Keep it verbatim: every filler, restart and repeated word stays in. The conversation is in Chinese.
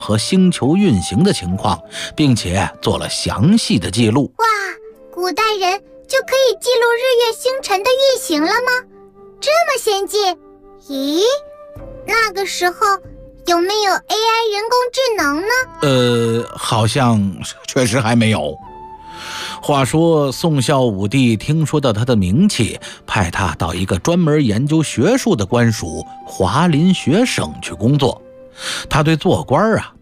和星球运行的情况，并且做了详细的记录。 哇，古代人就可以记录日月星辰的运行了吗？这么先进？咦，那个时候有没有 A I 人工智能呢？ 呃，好像确实还没有。话说宋孝武帝听说到他的名气，派他到一个专门研究学术的官署华林学省去工作。他对做官啊